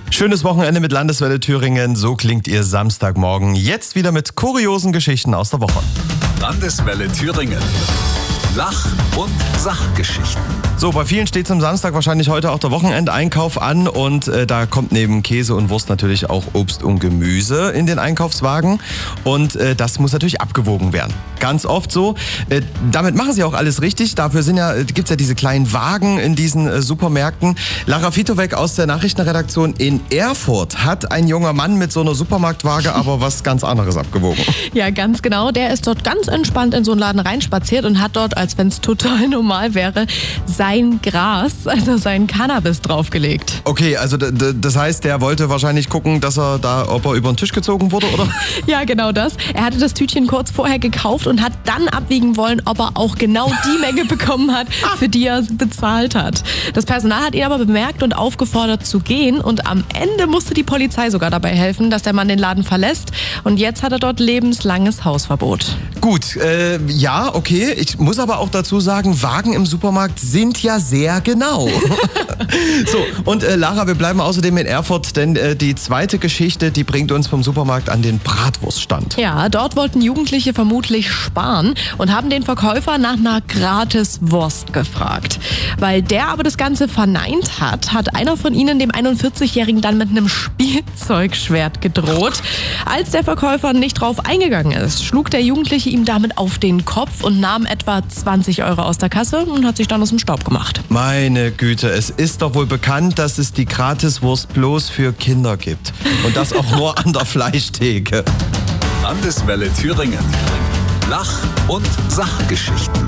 Schönes Wochenende mit Landeswelle Thüringen. So klingt Ihr Samstagmorgen. Jetzt wieder mit kuriosen Geschichten aus der Woche. Landeswelle Thüringen. Lach- und Sachgeschichten. So, bei vielen steht zum Samstag wahrscheinlich heute auch der Wochenendeinkauf an und da kommt neben Käse und Wurst natürlich auch Obst und Gemüse in den Einkaufswagen und das muss natürlich abgewogen werden. Ganz oft so. Damit machen sie auch alles richtig. Dafür gibt's ja diese kleinen Wagen in diesen Supermärkten. Lara Fitowek aus der Nachrichtenredaktion in Erfurt hat ein junger Mann mit so einer Supermarktwaage aber was ganz anderes abgewogen. Ja, ganz genau. Der ist dort ganz entspannt in so einen Laden reinspaziert und hat dort, als wenn es total normal wäre, sein Gras, also sein Cannabis draufgelegt. Okay, also das heißt, der wollte wahrscheinlich gucken, ob er über den Tisch gezogen wurde, oder? Ja, genau das. Er hatte das Tütchen kurz vorher gekauft und hat dann abwiegen wollen, ob er auch genau die Menge bekommen hat, für die er bezahlt hat. Das Personal hat ihn aber bemerkt und aufgefordert zu gehen und am Ende musste die Polizei sogar dabei helfen, dass der Mann den Laden verlässt und jetzt hat er dort lebenslanges Hausverbot. Gut, ja, okay. Ich muss aber auch dazu sagen, Wagen im Supermarkt sind ja sehr genau. So, und Lara, wir bleiben außerdem in Erfurt, denn die zweite Geschichte, die bringt uns vom Supermarkt an den Bratwurststand. Ja, dort wollten Jugendliche vermutlich sparen und haben den Verkäufer nach einer Gratiswurst gefragt. Weil der aber das Ganze verneint hat, hat einer von ihnen dem 41-Jährigen dann mit einem Spielzeugschwert gedroht. Als der Verkäufer nicht drauf eingegangen ist, schlug der Jugendliche ihm damit auf den Kopf und nahm etwa 20 Euro aus der Kasse und hat sich dann aus dem Staub gemacht. Meine Güte, es ist doch wohl bekannt, dass es die Gratiswurst bloß für Kinder gibt. Und das auch nur an der Fleischtheke. Landeswelle Thüringen. Lach- und Sachgeschichten.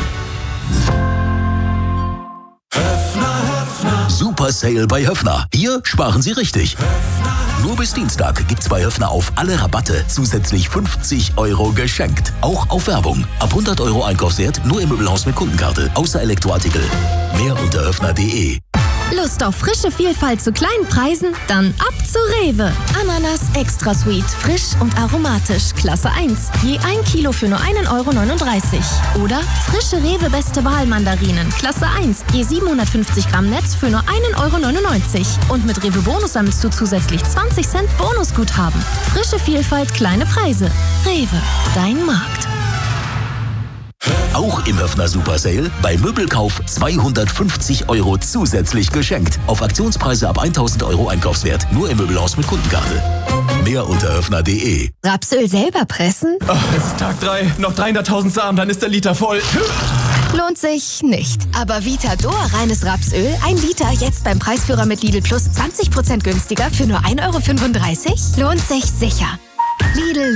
Super Sale bei Höffner. Hier sparen Sie richtig. Nur bis Dienstag gibt's bei Höffner auf alle Rabatte zusätzlich 50 Euro geschenkt. Auch auf Werbung. Ab 100 Euro Einkaufswert nur im Möbelhaus mit Kundenkarte. Außer Elektroartikel. Mehr unter höffner.de. Lust auf frische Vielfalt zu kleinen Preisen? Dann ab zu Rewe. Ananas Extra Sweet, frisch und aromatisch, Klasse 1. Je 1 Kilo für nur 1,39 Euro. Oder frische Rewe Beste Wahl Mandarinen, Klasse 1. Je 750 Gramm Netz für nur 1,99 Euro. Und mit Rewe Bonus sammelst du zusätzlich 20 Cent Bonusguthaben. Frische Vielfalt, kleine Preise. Rewe, dein Markt. Auch im Höffner Super Sale bei Möbelkauf 250 Euro zusätzlich geschenkt. Auf Aktionspreise ab 1000 Euro Einkaufswert. Nur im Möbelhaus mit Kundenkarte. Mehr unter höffner.de. Rapsöl selber pressen? Oh, es ist Tag 3. Noch 300.000 Samen, dann ist der Liter voll. Lohnt sich nicht. Aber Vitador reines Rapsöl, 1 Liter, jetzt beim Preisführer mit Lidl Plus 20% günstiger für nur 1,35 Euro? Lohnt sich sicher. Lidl